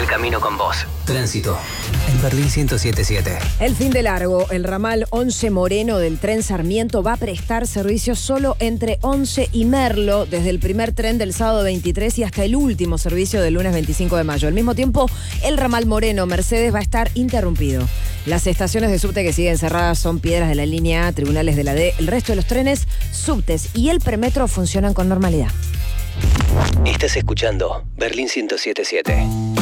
el camino con vos. Tránsito en Berlín 107.7. El fin de largo, el ramal 11 Moreno del tren Sarmiento va a prestar servicio solo entre 11 y Merlo, desde el primer tren del sábado 23 y hasta el último servicio del lunes 25 de mayo. Al mismo tiempo, el ramal Moreno Mercedes va a estar interrumpido. Las estaciones de subte que siguen cerradas son Piedras de la línea A, Tribunales de la D. El resto de los trenes, subtes y el premetro funcionan con normalidad. Estás escuchando Berlín 107.7.